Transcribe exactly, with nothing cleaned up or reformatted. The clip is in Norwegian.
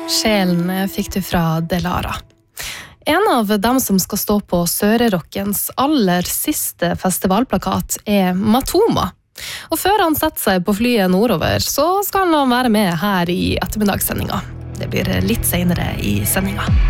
Sjelen fikk du fra Delara. En av dem som skal stå på Sørerockens aller siste festivalplakat er Matoma. Og før han setter seg på flyet nordover, så skal han være med her i ettermiddagssendinga. Det blir litt senere i sendinga.